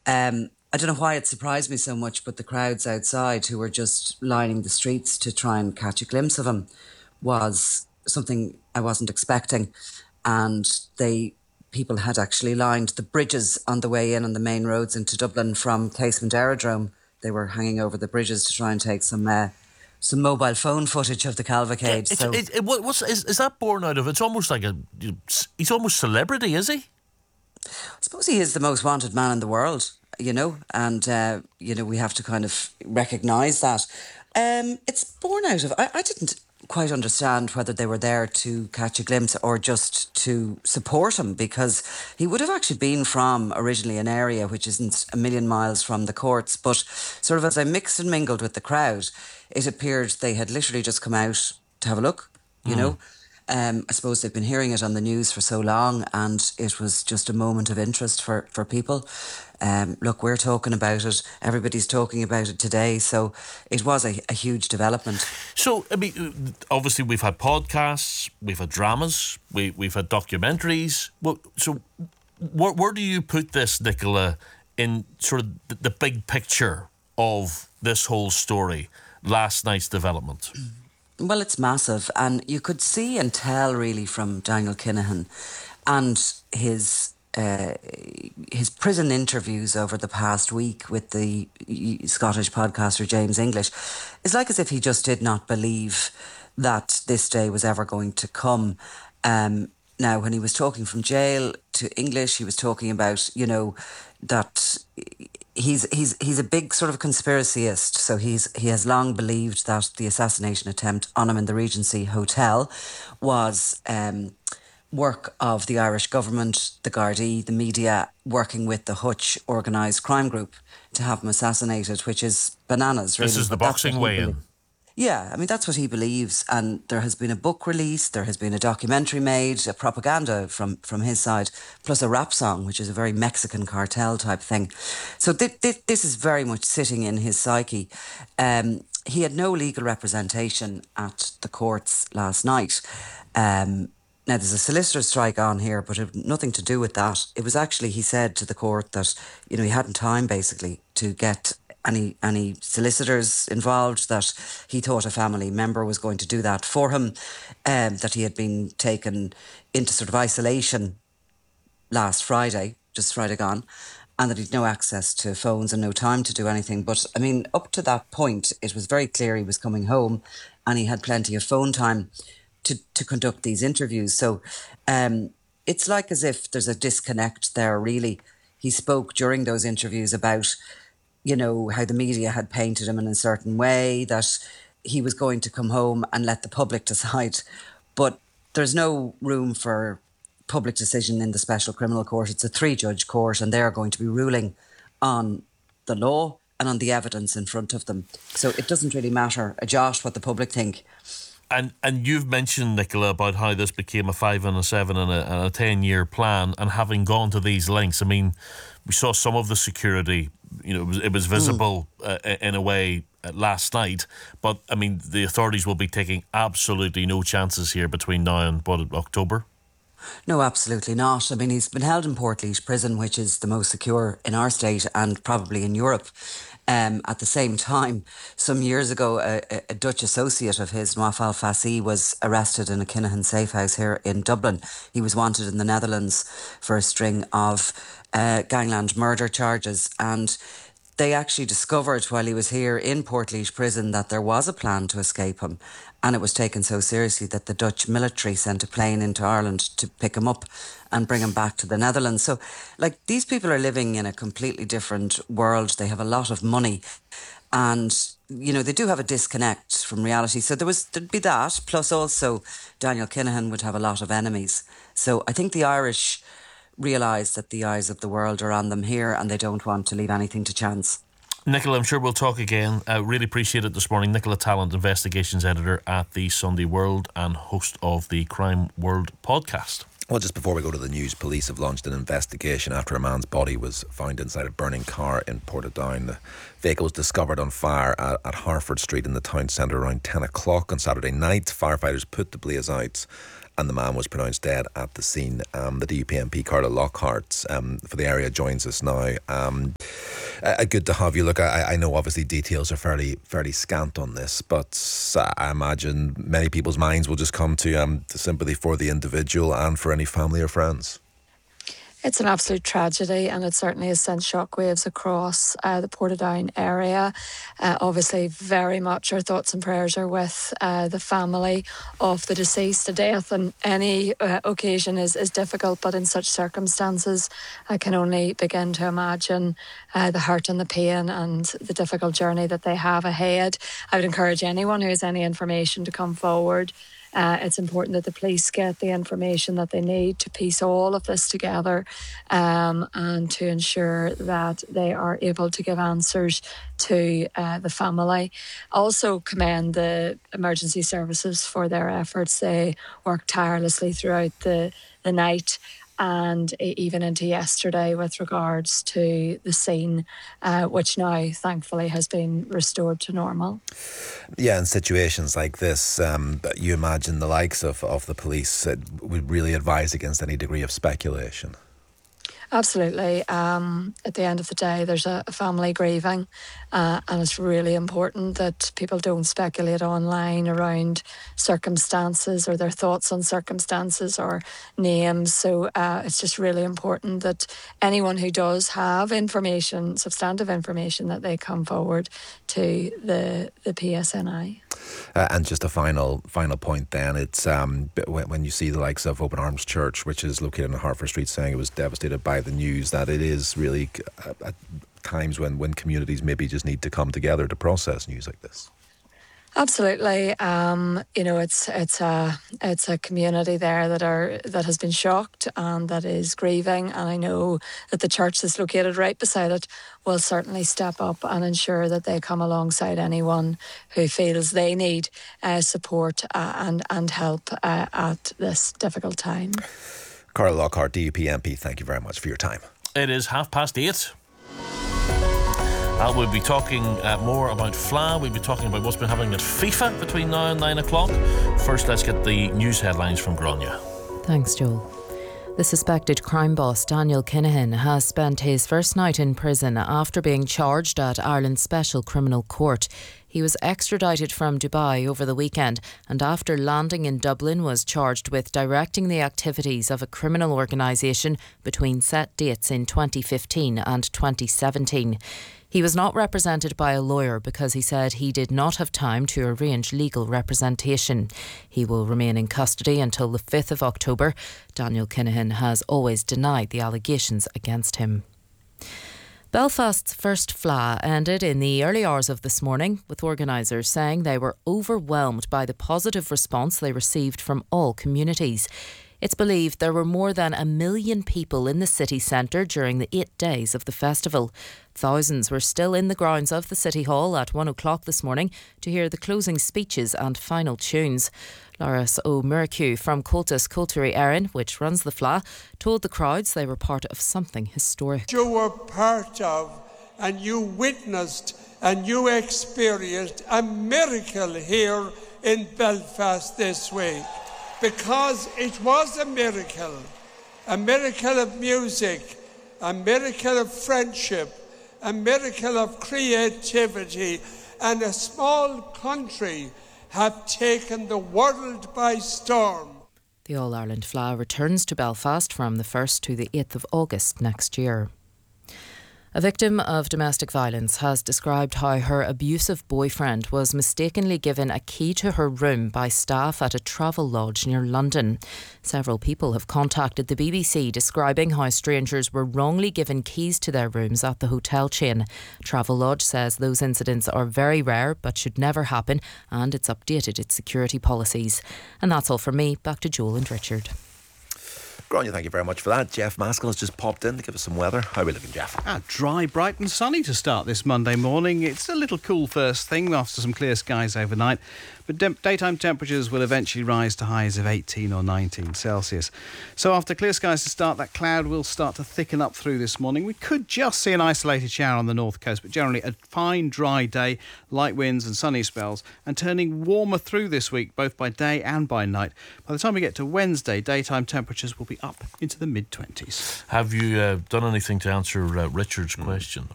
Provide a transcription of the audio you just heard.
I don't know why it surprised me so much, but the crowds outside who were just lining the streets to try and catch a glimpse of him was something I wasn't expecting. And people had actually lined the bridges on the way in on the main roads into Dublin from Casement Aerodrome. They were hanging over the bridges to try and take some mobile phone footage of the cavalcade. Is that born out of? It's almost like he's almost celebrity, is he? I suppose he is the most wanted man in the world, and we have to kind of recognise that. It's born out of. I didn't quite understand whether they were there to catch a glimpse or just to support him, because he would have actually been from originally an area which isn't a million miles from the courts, but sort of as I mixed and mingled with the crowd, it appeared they had literally just come out to have a look, you know. I suppose they've been hearing it on the news for so long, and it was just a moment of interest for people. Look, we're talking about it. Everybody's talking about it today. So it was a huge development. So, I mean, obviously we've had podcasts, we've had dramas, we've had documentaries. So where do you put this, Nicola, in sort of the big picture of this whole story, last night's development? Well, it's massive, and you could see and tell really from Daniel Kinahan and his prison interviews over the past week with the Scottish podcaster James English. It's like as if he just did not believe that this day was ever going to come. Now, when he was talking from jail to English, he was talking about, that he's a big sort of conspiracyist. So he has long believed that the assassination attempt on him in the Regency Hotel was work of the Irish government, the Gardaí, the media, working with the Hutch organised crime group to have him assassinated, which is bananas, really. This is the boxing way-in. Yeah, I mean, that's what he believes. And there has been a book released, there has been a documentary made, a propaganda from his side, plus a rap song, which is a very Mexican cartel type thing. So this is very much sitting in his psyche. He had no legal representation at the courts last night. Now, there's a solicitor strike on here, but it had nothing to do with that. It was actually, he said to the court that, he hadn't time, basically, to get any solicitors involved, that he thought a family member was going to do that for him, that he had been taken into sort of isolation last Friday, just Friday gone, and that he'd no access to phones and no time to do anything. But, I mean, up to that point, it was very clear he was coming home and he had plenty of phone time to conduct these interviews. So it's like as if there's a disconnect there, really. He spoke during those interviews about how the media had painted him in a certain way, that he was going to come home and let the public decide. But there's no room for public decision in the Special Criminal Court. It's a 3-judge court, and they're going to be ruling on the law and on the evidence in front of them. So it doesn't really matter a jot what the public think. And you've mentioned, Nicola, about how this became a 5 and a 7 and a 10-year plan, and having gone to these lengths. I mean, we saw some of the security. It was visible in a way last night. But, I mean, the authorities will be taking absolutely no chances here between now and, October? No, absolutely not. I mean, he's been held in Portlaoise Prison, which is the most secure in our state and probably in Europe. At the same time, some years ago, a Dutch associate of his, Nawaf Fassi, was arrested in a Kinahan safe house here in Dublin. He was wanted in the Netherlands for a string of gangland murder charges, and they actually discovered while he was here in Portlaoise Prison that there was a plan to escape him, and it was taken so seriously that the Dutch military sent a plane into Ireland to pick him up and bring him back to the Netherlands. So, these people are living in a completely different world. They have a lot of money, and they do have a disconnect from reality. So there'd be that, plus also Daniel Kinahan would have a lot of enemies. So I think the Irish realise that the eyes of the world are on them here, and they don't want to leave anything to chance. Nicola, I'm sure we'll talk again. I really appreciate it this morning. Nicola Tallant, Investigations Editor at the Sunday World and host of the Crime World podcast. Well, just before we go to the news, police have launched an investigation after a man's body was found inside a burning car in Portadown. The vehicle was discovered on fire at Harford Street in the town centre around 10 o'clock on Saturday night. Firefighters put the blaze out and the man was pronounced dead at the scene. The DUP MP, Carla Lockhart, for the area, joins us now. Good to have you. Look, I know obviously details are fairly scant on this, but I imagine many people's minds will just come to sympathy for the individual and for any family or friends. It's an absolute tragedy, and it certainly has sent shockwaves across the Portadown area. Obviously, very much our thoughts and prayers are with the family of the deceased. A death on any occasion is difficult, but in such circumstances, I can only begin to imagine the hurt and the pain and the difficult journey that they have ahead. I would encourage anyone who has any information to come forward. It's important that the police get the information that they need to piece all of this together and to ensure that they are able to give answers to the family. Also commend the emergency services for their efforts. They worked tirelessly throughout the night and even into yesterday with regards to the scene, which now thankfully has been restored to normal. Yeah, in situations like this, you imagine the likes of the police would really advise against any degree of speculation. Absolutely. At the end of the day, there's a family grieving, and it's really important that people don't speculate online around circumstances or their thoughts on circumstances or names. So it's just really important that anyone who does have information, substantive information, that they come forward to the PSNI. And just a final point then, it's when you see the likes of Open Arms Church, which is located on Harford Street, saying it was devastated by the news, that it is really at times when communities maybe just need to come together to process news like this. Absolutely. It's a community there that has been shocked and that is grieving, and I know that the church that's located right beside it will certainly step up and ensure that they come alongside anyone who feels they need support and help at this difficult time. Carla Lockhart, DUP MP, thank you very much for your time. It is 8:30. We'll be talking more about FLA. We'll be talking about what's been happening at FIFA between now and 9 o'clock. First, let's get the news headlines from Grania. Thanks, Joel. The suspected crime boss Daniel Kinahan has spent his first night in prison after being charged at Ireland's Special Criminal Court. He was extradited from Dubai over the weekend and after landing in Dublin was charged with directing the activities of a criminal organisation between set dates in 2015 and 2017. He was not represented by a lawyer because he said he did not have time to arrange legal representation. He will remain in custody until the 5th of October. Daniel Kinahan has always denied the allegations against him. Belfast's first FLA ended in the early hours of this morning, with organisers saying they were overwhelmed by the positive response they received from all communities. It's believed there were more than 1 million people in the city centre during the 8 days of the festival. Thousands were still in the grounds of the City Hall at 1 o'clock this morning to hear the closing speeches and final tunes. Loris O'Murcu from Cultus Cultúrí Éireann, which runs the FLA, told the crowds they were part of something historic. You were part of, and you witnessed and you experienced a miracle here in Belfast this week. Because it was a miracle of music, a miracle of friendship, a miracle of creativity, and a small country have taken the world by storm. The All-Ireland FLA returns to Belfast from the 1st to the 8th of August next year. A victim of domestic violence has described how her abusive boyfriend was mistakenly given a key to her room by staff at a travel lodge near London. Several people have contacted the BBC describing how strangers were wrongly given keys to their rooms at the hotel chain. Travelodge says those incidents are very rare but should never happen, and it's updated its security policies. And that's all from me. Back to Joel and Richard. Grania, thank you very much for that. Jeff Maskell has just popped in to give us some weather. How are we looking, Jeff? Dry, bright and sunny to start this Monday morning. It's a little cool first thing after some clear skies overnight. but daytime temperatures will eventually rise to highs of 18 or 19 Celsius. So after clear skies to start, that cloud will start to thicken up through this morning. We could just see an isolated shower on the north coast, but generally a fine dry day, light winds and sunny spells, and turning warmer through this week, both by day and by night. By the time we get to Wednesday, daytime temperatures will be up into the mid-20s. Have you done anything to answer Richard's question?